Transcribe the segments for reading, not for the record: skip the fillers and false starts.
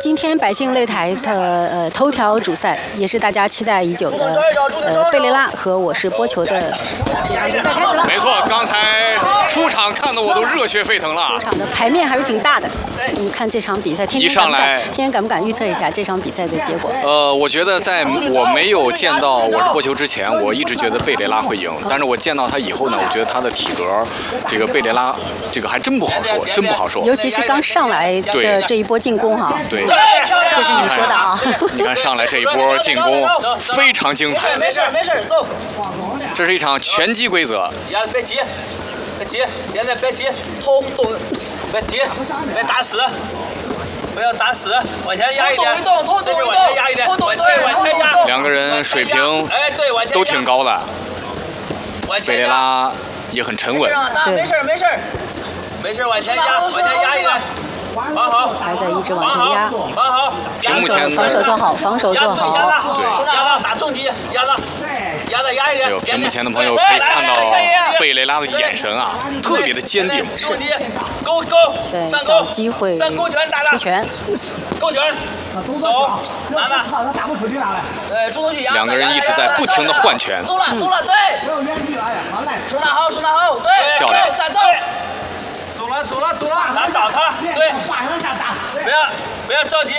今天百姓擂台的头条主赛，也是大家期待已久的贝雷拉和我是波球的这场比赛开始了。 没错，刚才出场看得我都热血沸腾了。 出场的牌面还是挺大的。你看这场比赛，天天敢不敢预测一下这场比赛的结果？ 我觉得在我没有见到我是波球之前，我一直觉得贝雷拉会赢。但是我见到他以后呢，我觉得他的体格，这个贝雷拉这个还真不好说，真不好说。 尤其是刚上来的这一波进攻哈。 对。 这是你说的啊！ 你看上来这一波进攻非常精彩。 没事没事，走。 这是一场拳击规则。 别急，别急，现在别急，头动，别急，别打死，不要打死，往前压一点，甚至往前压一点，对，往前压。 两个人水平都挺高的，贝雷拉也很沉稳。 对， 没事没事，没事往前压，往前压一点。好， 还在一直往前压， 好， 屏幕前防守做好，防守做好， 对， 压到打重击，压到压一点。 屏幕前的朋友可以看到贝雷拉的眼神啊，特别的坚定。 是，勾， 对， 上勾， 机会出拳，勾拳，手拿， 打不出去了。 猪头去压。 两个人一直在不停的换拳。 走了，对。手拿好，对， 漂亮， 再走。走了，打倒他，对，不要着急，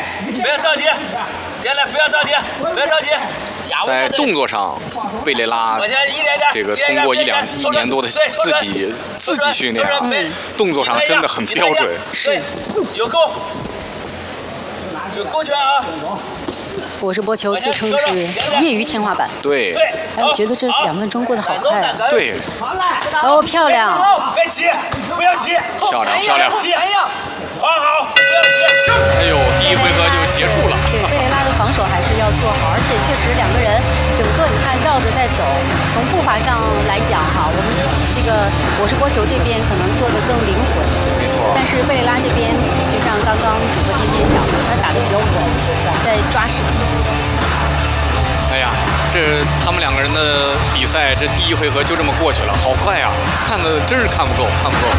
别来，不要着急。 在动作上，贝雷拉这个通过一年多的自己训练啊，动作上真的很标准。 是，有勾拳啊！ 我是波球，自称是业余天花板。 对。 哎，我觉得这2分钟过得好快啊！ 对。 哦，漂亮！ 别急，不要急。 漂亮。 滑好，不要急。 哎呦，第一回合就结束了。 对，贝雷拉的防守还是要做好，而且确实两个人整个你看绕着在走，从步伐上来讲哈，我们这个我是波球这边可能做得更灵活， 没错。 但是贝雷拉这边就像刚刚主播天天讲的，他打得比较稳，在抓时机。 哎呀，这他们两个人的比赛，这第一回合就这么过去了，好快啊！看的真是看不够。